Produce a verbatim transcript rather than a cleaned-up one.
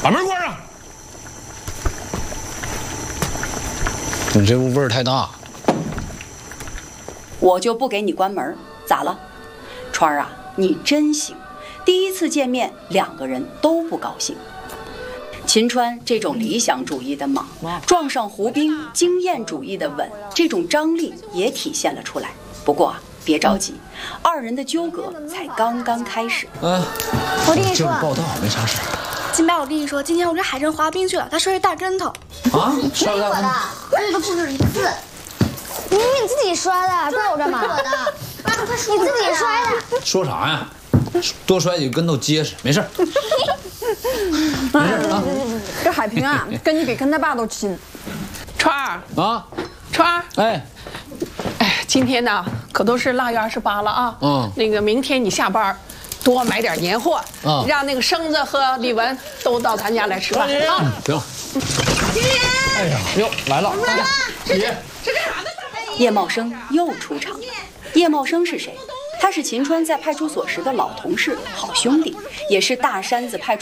把门关上。 你这屋味儿太大。 我就不给你关门，咋了？川儿啊，你真行，第一次见面两个人都不高兴。秦川这种理想主义的莽，撞上胡兵经验主义的稳，这种张力也体现了出来。不过啊，别着急，二人的纠葛才刚刚开始。 嗯， 我跟你说， 就是报道，没啥事。 金白，我跟你说，今天我跟海神滑冰去了，他摔了大跟头。 啊？摔了大跟头？ 这个不止一次。明明你自己摔的，怪我干嘛？我的，爸爸快说，你自己摔的。 说啥呀？多摔几个跟头结实，没事。没事啊。 这海平啊，跟你比跟他爸都亲。 川儿啊， 川儿， 哎， 哎，今天呢可都是腊月二十八了啊。 嗯。 那个明天你下班，多买点年货， 嗯， 让那个生子和李文都到咱家来吃饭啊。 行。哎呀，哟，来了， 来了， 姐。 叶茂生又出场了。叶茂生是谁？他是秦川在派出所时的老同事、好兄弟，也是大山子派出